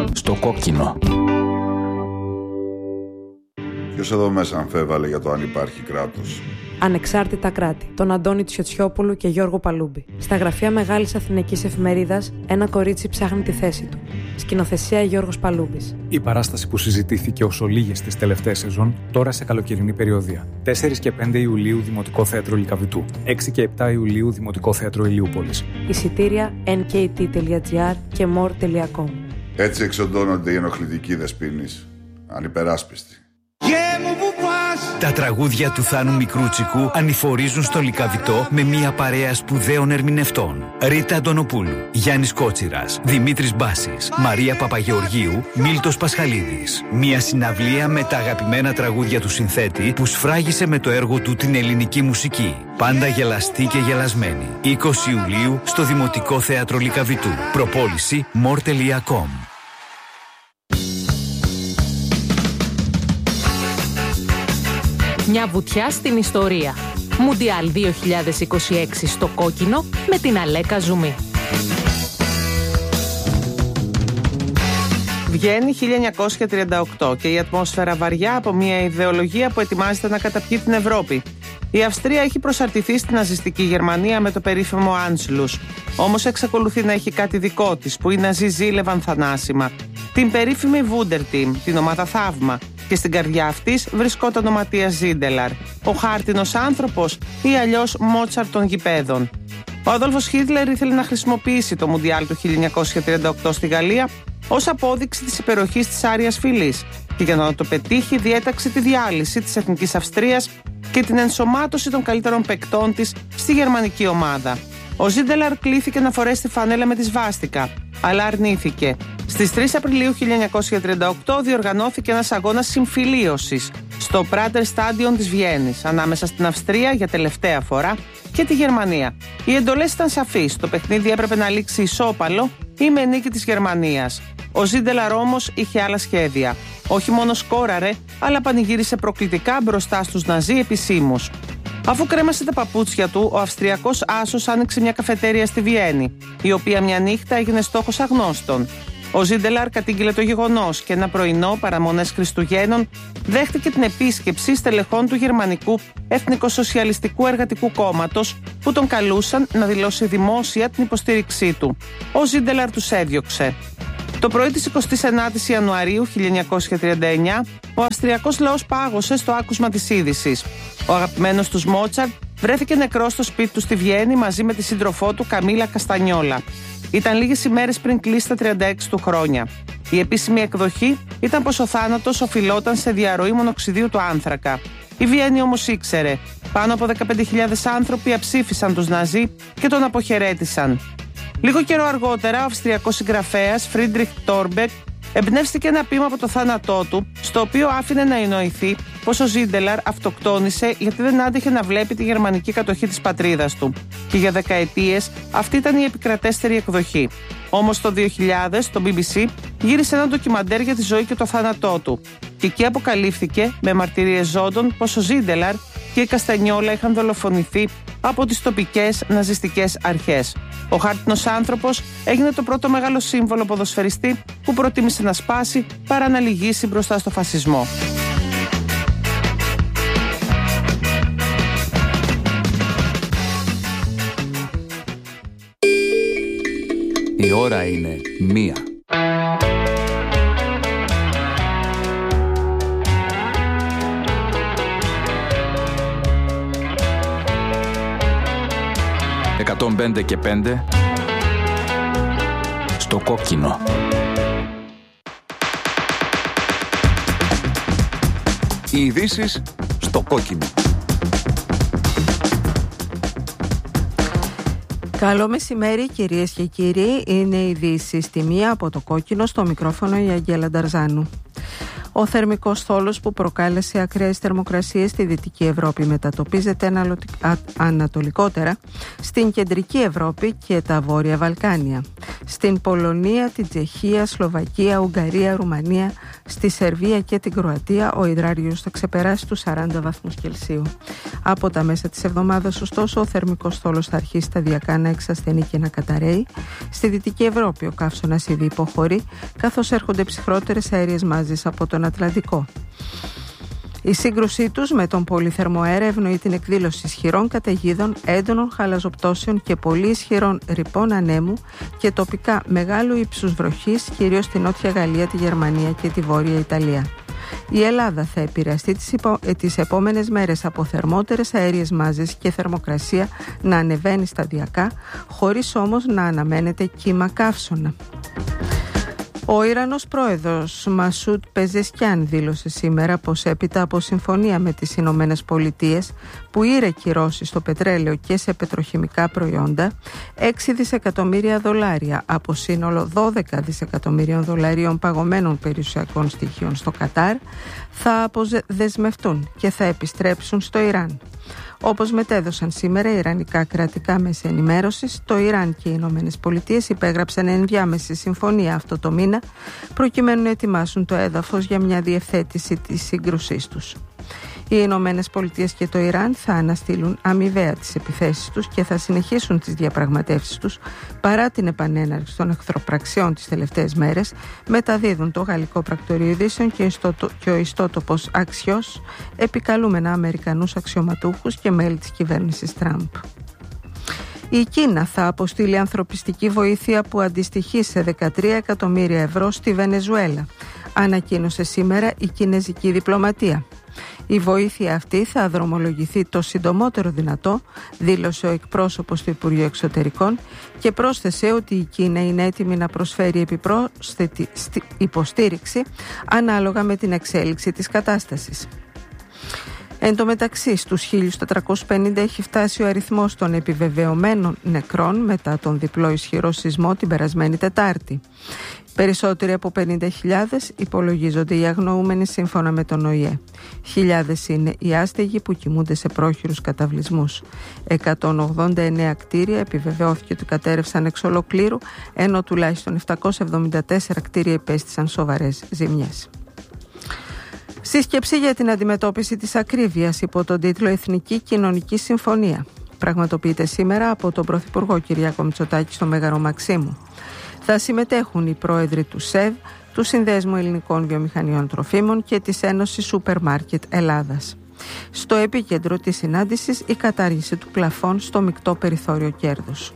Στο κόκκινο. Ποιος εδώ μέσα αμφέβαλε για το αν υπάρχει κράτος? Ανεξάρτητα κράτη, τον Αντώνη Τσιοτσιόπουλου και Γιώργο Παλούμπη. Στα γραφεία Μεγάλης Αθηναϊκής Εφημερίδας, ένα κορίτσι ψάχνει τη θέση του. Σκηνοθεσία Γιώργος Παλούμπης. Η παράσταση που συζητήθηκε όσο λίγες τις τελευταίες σεζόν, τώρα σε καλοκαιρινή περιοδία. 4 και 5 Ιουλίου Δημοτικό Θέατρο Λυκαβητού. 6 και 7 Ιουλίου Δημοτικό Θέατρο Ηλιούπολης. Εισιτήρια nkt.gr και more.com. Έτσι εξοντώνονται οι ενοχλητικοί δεσποίνεις. Ανυπεράσπιστοι. Τα τραγούδια του Θάνου Μικρούτσικου ανηφορίζουν στο Λυκαβητό με μια παρέα σπουδαίων ερμηνευτών. Ρίτα Αντωνοπούλου, Γιάννης Κότσιρας, Δημήτρης Μπάσης, Μαρία Παπαγεωργίου, Μίλτος Πασχαλίδης. Μια συναυλία με τα αγαπημένα τραγούδια του συνθέτη που σφράγισε με το έργο του την ελληνική μουσική. Πάντα γελαστή και γελασμένη. 20 Ιουλίου στο Δημοτικό Θέατρο Λυκαβητού. Προπόληση more.com. Μια βουτιά στην ιστορία. Μουντιάλ 2026 στο κόκκινο με την Αλέκα Ζουμί. Βγαίνει 1938 και η ατμόσφαιρα βαριά από μια ιδεολογία που ετοιμάζεται να καταπιεί την Ευρώπη. Η Αυστρία έχει προσαρτηθεί στην ναζιστική Γερμανία με το περίφημο Anschluss. Όμως εξακολουθεί να έχει κάτι δικό της που οι Ναζί ζήλευαν θανάσιμα. Την περίφημη Wunderteam, την ομάδα Θαύμα. Και στην καρδιά αυτής βρισκόταν ο Ματίας Ζίντελαρ, ο χάρτινος άνθρωπος ή αλλιώς Μότσαρτ των γηπέδων. Ο Αδόλφος Χίτλερ ήθελε να χρησιμοποιήσει το Μουντιάλ του 1938 στη Γαλλία ως απόδειξη της υπεροχής της Άριας φυλής και για να το πετύχει διέταξε τη διάλυση της Εθνικής Αυστρίας και την ενσωμάτωση των καλύτερων παικτών της στη γερμανική ομάδα. Ο Ζίντελαρ κλήθηκε να φορέσει τη φανέλα με τη σβάστικα, αλλά αρνήθηκε. Στις 3 Απριλίου 1938 διοργανώθηκε ένας αγώνας συμφιλίωσης στο Prater Stadion της Βιέννης ανάμεσα στην Αυστρία για τελευταία φορά και τη Γερμανία. Οι εντολές ήταν σαφείς. Το παιχνίδι έπρεπε να λήξει ισόπαλο ή με νίκη της Γερμανίας. Ο Ζίντελαρ όμως είχε άλλα σχέδια. Όχι μόνο σκόραρε, αλλά πανηγύρισε προκλητικά μπροστά στους Ναζί επισήμους. Αφού κρέμασε τα παπούτσια του, ο Αυστριακός άσος άνοιξε μια καφετέρια στη Βιέννη, η οποία μια νύχτα έγινε στόχος αγνώστων. Ο Ζίντελαρ κατήγγειλε το γεγονός και ένα πρωινό παραμονές Χριστουγέννων δέχτηκε την επίσκεψη στελεχών του Γερμανικού Εθνικοσοσιαλιστικού Εργατικού Κόμματος που τον καλούσαν να δηλώσει δημόσια την υποστήριξή του. Ο Ζίντελαρ τους έδιωξε. Το πρωί της 29ης Ιανουαρίου 1939, ο Αυστριακός λαός πάγωσε στο άκουσμα της είδησης. Ο αγαπημένος τους Μότσαρτ βρέθηκε νεκρός στο σπίτι του στη Βιέννη μαζί με τη σύντροφό του Καμίλα Καστανιόλα. Ήταν λίγες ημέρες πριν κλείσει τα 36 του χρόνια. Η επίσημη εκδοχή ήταν πως ο θάνατος οφειλόταν σε διαρροή μονοξιδίου του άνθρακα. Η Βιέννη όμως ήξερε. Πάνω από 15.000 άνθρωποι αψήφισαν τους Ναζί και τον αποχαιρέτησαν. Λίγο καιρό αργότερα, ο αυστριακός συγγραφέας Φρίντριχ Τόρμπεκ εμπνεύστηκε ένα ποίημα από το θάνατό του, στο οποίο άφηνε να εννοηθεί πως ο Ζίντελαρ αυτοκτόνησε γιατί δεν άντεχε να βλέπει τη γερμανική κατοχή της πατρίδας του. Και για δεκαετίες αυτή ήταν η επικρατέστερη εκδοχή. Όμως το 2000 το BBC γύρισε ένα ντοκιμαντέρ για τη ζωή και το θάνατό του. Και εκεί αποκαλύφθηκε με μαρτυρίες ζώντων πως ο Ζίντελαρ και η Καστανιόλα είχαν δολοφονηθεί από τις τοπικές ναζιστικές αρχές. Ο χάρτινος άνθρωπος έγινε το πρώτο μεγάλο σύμβολο ποδοσφαιριστή που προτίμησε να σπάσει παρά να λυγίσει μπροστά στο φασισμό. Η ώρα είναι 1. «105 και 5» στο κόκκινο. Οι ειδήσεις στο κόκκινο. Καλό μεσημέρι κυρίες και κύριοι, είναι οι ειδήσεις στη μία από το κόκκινο, στο μικρόφωνο η Αγγέλα Νταρζάνου. Ο θερμικός θόλος που προκάλεσε ακραίες θερμοκρασίες στη Δυτική Ευρώπη μετατοπίζεται ανατολικότερα στην Κεντρική Ευρώπη και τα Βόρεια Βαλκάνια. Στην Πολωνία, την Τσεχία, Σλοβακία, Ουγγαρία, Ρουμανία, στη Σερβία και την Κροατία ο υδράριος θα ξεπεράσει τους 40 βαθμούς Κελσίου. Από τα μέσα της εβδομάδας, ωστόσο, ο θερμικός θόλος θα αρχίσει σταδιακά να εξασθενεί και να καταραίει. Στη Δυτική Ευρώπη ο καύσωνας ήδη υποχωρεί, καθώς έρχονται ψυχρότερες αέριες μάζες από τον Ατλαντικό. Η σύγκρουσή τους με τον πολυθερμό αέρα ευνοεί την εκδήλωση ισχυρών καταιγίδων, έντονων χαλαζοπτώσεων και πολύ ισχυρών ρηπών ανέμου και τοπικά μεγάλου ύψους βροχής, κυρίως στη Νότια Γαλλία, τη Γερμανία και τη Βόρεια Ιταλία. Η Ελλάδα θα επηρεαστεί τις επόμενες μέρες από θερμότερες αέριες μάζες και θερμοκρασία να ανεβαίνει σταδιακά, χωρίς όμως να αναμένεται κύμα καύσωνα. Ο Ιρανός πρόεδρος Μασούντ Πεζεσκιάν δήλωσε σήμερα πως έπειτα από συμφωνία με τις Ηνωμένες Πολιτείες που ήρε κυρώσεις στο πετρέλαιο και σε πετροχημικά προϊόντα, 6 δισεκατομμύρια δολάρια από σύνολο 12 δισεκατομμυρίων δολαρίων παγωμένων περιουσιακών στοιχείων στο Κατάρ θα αποδεσμευτούν και θα επιστρέψουν στο Ιράν. Όπως μετέδωσαν σήμερα οι ιρανικά κρατικά μέσα ενημέρωσης, το Ιράν και οι Ηνωμένες Πολιτείες υπέγραψαν ενδιάμεση συμφωνία αυτό το μήνα προκειμένου να ετοιμάσουν το έδαφος για μια διευθέτηση της σύγκρουσής τους. Οι Ηνωμένες Πολιτείες και το Ιράν θα αναστείλουν αμοιβαία τις επιθέσεις τους και θα συνεχίσουν τις διαπραγματεύσεις τους παρά την επανέναρξη των εχθροπραξιών τις τελευταίες μέρες, μεταδίδουν το Γαλλικό Πρακτορείο Ειδήσεων και ο ιστότοπος Axios, επικαλούμενα Αμερικανούς αξιωματούχους και μέλη της κυβέρνησης Τραμπ. Η Κίνα θα αποστείλει ανθρωπιστική βοήθεια που αντιστοιχεί σε 13 εκατομμύρια ευρώ στη Βενεζουέλα, ανακοίνωσε σήμερα η κινεζική διπλωματία. Η βοήθεια αυτή θα δρομολογηθεί το συντομότερο δυνατό, δήλωσε ο εκπρόσωπος του Υπουργείου Εξωτερικών και πρόσθεσε ότι η Κίνα είναι έτοιμη να προσφέρει επιπρόσθετη υποστήριξη ανάλογα με την εξέλιξη της κατάστασης. Εν τω μεταξύ, στους 1.450 έχει φτάσει ο αριθμός των επιβεβαιωμένων νεκρών μετά τον διπλό ισχυρό σεισμό την περασμένη Τετάρτη. Περισσότεροι από 50.000 υπολογίζονται οι αγνοούμενοι σύμφωνα με τον ΟΗΕ. Χιλιάδες είναι οι άστεγοι που κοιμούνται σε πρόχειρους καταβλισμούς. 189 κτίρια επιβεβαιώθηκε ότι κατέρευσαν εξ ολοκλήρου, ενώ τουλάχιστον 774 κτίρια υπέστησαν σοβαρές ζημιές. Σύσκεψη για την αντιμετώπιση της ακρίβειας υπό τον τίτλο Εθνική Κοινωνική Συμφωνία πραγματοποιείται σήμερα από τον Πρωθυπουργό Κυριάκο Μητσοτάκη στο Μέγαρο Μαξίμου. Θα συμμετέχουν οι πρόεδροι του ΣΕΒ, του Συνδέσμου Ελληνικών Βιομηχανιών Τροφίμων και της Ένωσης Σούπερ Μάρκετ Ελλάδας. Στο επίκεντρο της συνάντησης η κατάργηση του πλαφών στο μεικτό περιθώριο κέρδους.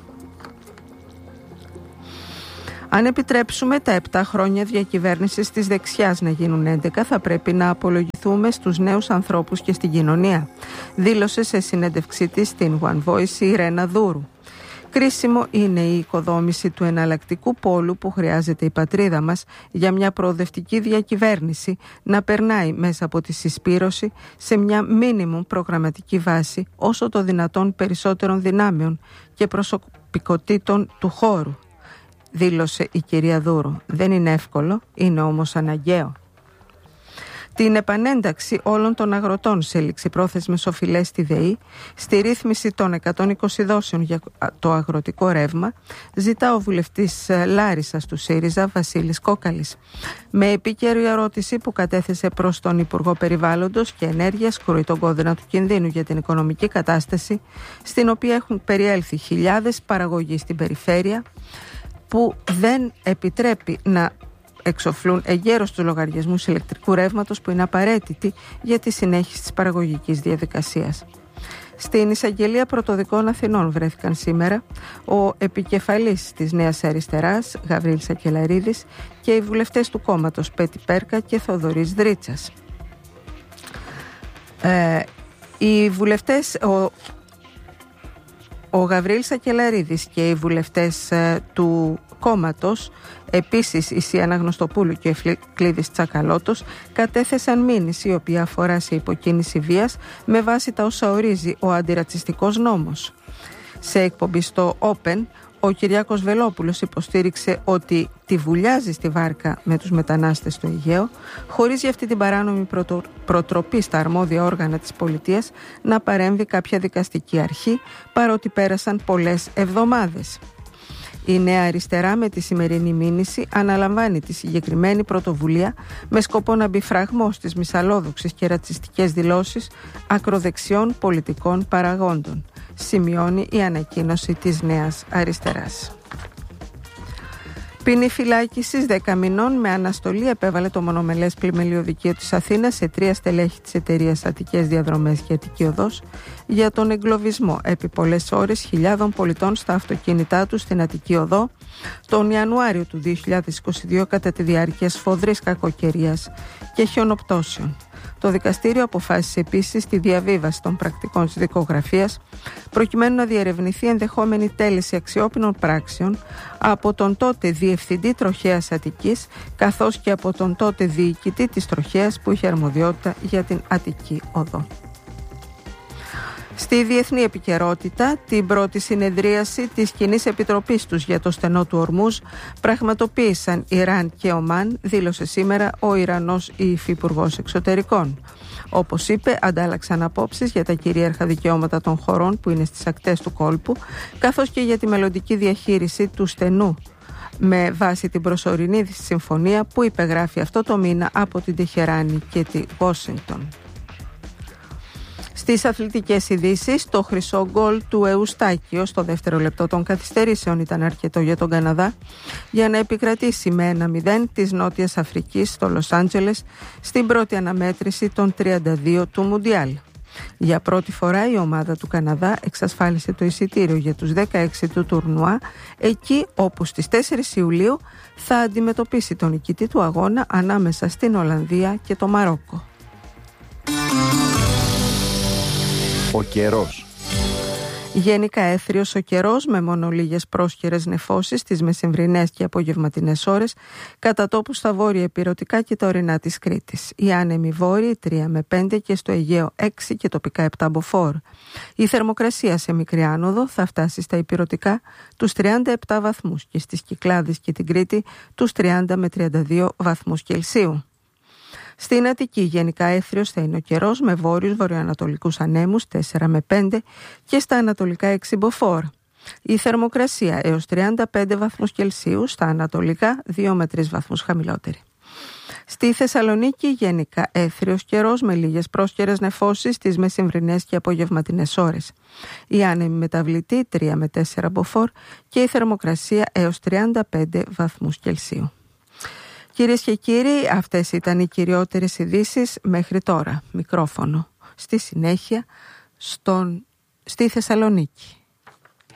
Αν επιτρέψουμε τα 7 χρόνια διακυβέρνησης της δεξιάς να γίνουν 11, θα πρέπει να απολογηθούμε στους νέους ανθρώπους και στην κοινωνία, δήλωσε σε συνέντευξή της στην One Voice η Ρένα Δούρου. Κρίσιμο είναι η οικοδόμηση του εναλλακτικού πόλου που χρειάζεται η πατρίδα μας για μια προοδευτική διακυβέρνηση να περνάει μέσα από τη συσπήρωση σε μια μίνιμουμ προγραμματική βάση όσο το δυνατόν περισσότερων δυνάμεων και προσωπικότητων του χώρου, δήλωσε η κυρία Δούρου. Δεν είναι εύκολο, είναι όμως αναγκαίο. Την επανένταξη όλων των αγροτών σε ληξιπρόθεσμες οφειλές στη ΔΕΗ, στη ρύθμιση των 120 δόσεων για το αγροτικό ρεύμα, ζητά ο βουλευτής Λάρισσας του ΣΥΡΙΖΑ, Βασίλης Κόκαλης. Με επίκαιρη ερώτηση που κατέθεσε προς τον Υπουργό Περιβάλλοντος και Ενέργειας, κρούει τον κόδωνα του κινδύνου για την οικονομική κατάσταση, στην οποία έχουν περιέλθει χιλιάδες παραγωγοί στην περιφέρεια, που δεν επιτρέπει να εξοφλούν εγκαίρως τους λογαριασμούς ηλεκτρικού ρεύματος που είναι απαραίτητοι για τη συνέχιση της παραγωγικής διαδικασίας. Στην εισαγγελία Πρωτοδικών Αθηνών βρέθηκαν σήμερα ο επικεφαλής της Νέας Αριστεράς, Γαβρίλης Σακελαρίδης, και οι βουλευτές του κόμματος Πέτη Πέρκα και Θοδωρής Δρίτσας. Οι βουλευτές, ο Γαβρίλης Σακελαρίδης και οι βουλευτές του κόμματος, επίσης η Σία Αναγνωστοπούλου και ο Ευκλήδης Τσακαλώτος, κατέθεσαν μήνυση η οποία αφορά σε υποκίνηση βίας με βάση τα όσα ορίζει ο αντιρατσιστικός νόμος. Σε εκπομπή στο Open, Ο Κυριάκος Βελόπουλος υποστήριξε ότι τη βουλιάζει στη βάρκα με τους μετανάστες στο Αιγαίο, χωρίς για αυτή την παράνομη προτροπή στα αρμόδια όργανα της πολιτείας να παρέμβει κάποια δικαστική αρχή, παρότι πέρασαν πολλές εβδομάδες. Η Νέα Αριστερά με τη σημερινή μήνυση αναλαμβάνει τη συγκεκριμένη πρωτοβουλία με σκοπό να μπει φραγμό στις μυσαλλόδοξες και ρατσιστικές δηλώσεις ακροδεξιών πολιτικών παραγόντων, σημειώνει η ανακοίνωση της Νέας Αριστεράς. Ποινή φυλάκισης 10 μηνών με αναστολή επέβαλε το μονομελές πλημελιωδικείο της Αθήνας σε 3 στελέχη της εταιρείας Αττικές Διαδρομές και Αττική Οδός για τον εγκλωβισμό επί πολλές ώρες χιλιάδων πολιτών στα αυτοκίνητά τους στην Αττική Οδό τον Ιανουάριο του 2022 κατά τη διάρκεια σφοδρής κακοκαιρίας και χιονοπτώσεων. Το δικαστήριο αποφάσισε επίσης τη διαβίβαση των πρακτικών της δικογραφίας προκειμένου να διερευνηθεί ενδεχόμενη τέλεση αξιόπινων πράξεων από τον τότε Διευθυντή Τροχέας Αττικής καθώς και από τον τότε Διοικητή της Τροχέας που είχε αρμοδιότητα για την Αττική Οδό. Στη διεθνή επικαιρότητα, την πρώτη συνεδρίαση της Κοινής Επιτροπής τους για το στενό του Ορμούζ πραγματοποίησαν Ιράν και Ομάν, δήλωσε σήμερα ο Ιρανός υφυπουργός εξωτερικών. Όπως είπε, αντάλλαξαν απόψεις για τα κυρίαρχα δικαιώματα των χωρών που είναι στις ακτές του κόλπου, καθώς και για τη μελλοντική διαχείριση του στενού, με βάση την προσωρινή συμφωνία που υπεγράφει αυτό το μήνα από την Τεχεράνη και τη Βόσινγκτον. Στις αθλητικές ειδήσεις, το χρυσό γκολ του Εουστάκιο στο δεύτερο λεπτό των καθυστερήσεων ήταν αρκετό για τον Καναδά για να επικρατήσει με 1-0 της Νότιας Αφρικής στο Λος Άντζελες στην πρώτη αναμέτρηση των 32 του Μουντιάλ. Για πρώτη φορά η ομάδα του Καναδά εξασφάλισε το εισιτήριο για τους 16 του τουρνουά, εκεί όπου στις 4 Ιουλίου θα αντιμετωπίσει τον νικητή του αγώνα ανάμεσα στην Ολλανδία και το Μαρόκο. Ο καιρός. Γενικά έθριος ο καιρός με μόνο λίγες πρόσχερες νεφώσεις στις μεσημβρινές και απογευματινές ώρες κατά τόπου στα βόρεια ηπειρωτικά και τα ορεινά της Κρήτης. Οι άνεμοι βόρειοι 3 με 5 και στο Αιγαίο 6 και τοπικά 7 μποφόρ. Η θερμοκρασία σε μικρή άνοδο θα φτάσει στα ηπειρωτικά τους 37 βαθμούς και στις Κυκλάδες και την Κρήτη τους 30 με 32 βαθμούς Κελσίου. Στην Αττική γενικά έθριος θα είναι ο καιρός με βόρειους βορειοανατολικούς ανέμους 4 με 5 και στα ανατολικά 6 μποφόρ. Η θερμοκρασία έως 35 βαθμούς Κελσίου, στα ανατολικά 2 με 3 βαθμούς χαμηλότερη. Στη Θεσσαλονίκη γενικά έθριος καιρός με λίγες πρόσκαιρες νεφώσεις στις μεσημβρινές και απογευματινές ώρες. Η άνεμη μεταβλητή 3 με 4 μποφόρ και η θερμοκρασία έως 35 βαθμούς Κελσίου. Κυρίες και κύριοι, αυτές ήταν οι κυριότερες ειδήσεις μέχρι τώρα. Μικρόφωνο στη συνέχεια στη Θεσσαλονίκη.